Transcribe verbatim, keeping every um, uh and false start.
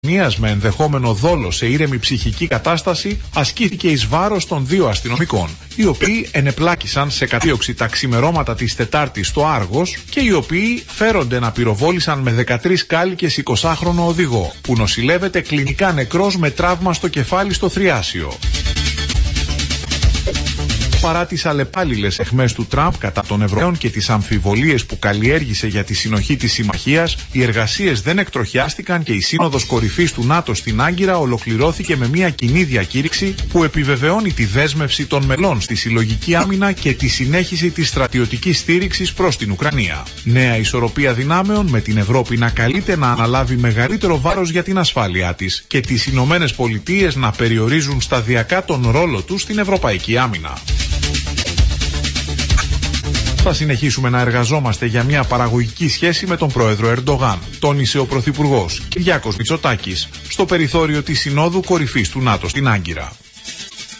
με ενδεχόμενο δόλο σε ήρεμη ψυχική κατάσταση ασκήθηκε εις βάρος των δύο αστυνομικών, οι οποίοι ενεπλάκησαν σε καταδίωξη τα ξημερώματα της Τετάρτης στο Άργος και οι οποίοι φέρονται να πυροβόλησαν με δεκατρείς κάλικες εικοσάχρονο οδηγό, που νοσηλεύεται κλινικά νεκρός με τραύμα στο κεφάλι στο θριάσιο. Παρά τις αλλεπάλληλες αιχμές του Τραμπ κατά των Ευρωπαίων και τις αμφιβολίες που καλλιέργησε για τη συνοχή της συμμαχίας, οι εργασίες δεν εκτροχιάστηκαν και η Σύνοδος Κορυφής του ΝΑΤΟ στην Άγκυρα ολοκληρώθηκε με μια κοινή διακήρυξη που επιβεβαιώνει τη δέσμευση των μελών στη συλλογική άμυνα και τη συνέχιση της στρατιωτικής στήριξης προς την Ουκρανία. Νέα ισορροπία δυνάμεων με την Ευρώπη να καλείται να αναλάβει μεγαλύτερο βάρος για την ασφάλειά της και τις Ηνωμένες Πολιτείες να περιορίζουν σταδιακά τον ρόλο τους στην ευρωπαϊκή άμυνα. Θα συνεχίσουμε να εργαζόμαστε για μια παραγωγική σχέση με τον πρόεδρο Ερντογάν, τόνισε ο πρωθυπουργός Κυριάκος Μητσοτάκης στο περιθώριο της Συνόδου Κορυφής του ΝΑΤΟ στην Άγκυρα.